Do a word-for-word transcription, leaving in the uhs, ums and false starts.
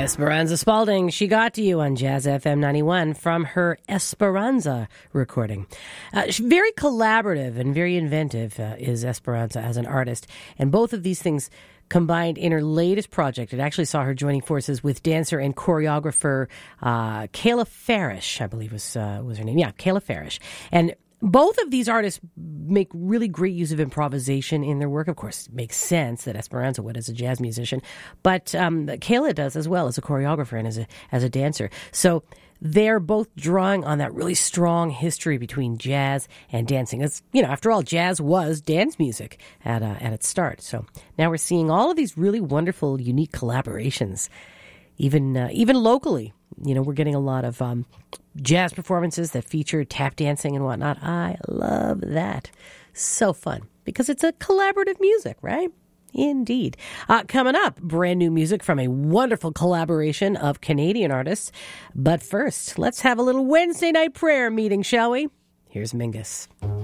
Esperanza Spalding, she got to you on Jazz F M ninety-one from her Esperanza recording. Uh, very collaborative and very inventive uh, is Esperanza as an artist. And both of these things combined in her latest project. It actually saw her joining forces with dancer and choreographer uh, Kayla Farish, I believe was, uh, was her name. Yeah, Kayla Farish. And both of these artists make really great use of improvisation in their work. Of course, it makes sense that Esperanza would as a jazz musician, but um, Kayla does as well as a choreographer and as a as a dancer. So they're both drawing on that really strong history between jazz and dancing. It's, you know, after all, jazz was dance music at uh, at its start. So now we're seeing all of these really wonderful, unique collaborations, even uh, even locally. You know, we're getting a lot of um, jazz performances that feature tap dancing and whatnot. I love that. So fun because it's a collaborative music, right? Indeed. Uh, coming up, brand new music from a wonderful collaboration of Canadian artists. But first, let's have a little Wednesday night prayer meeting, shall we? Here's Mingus.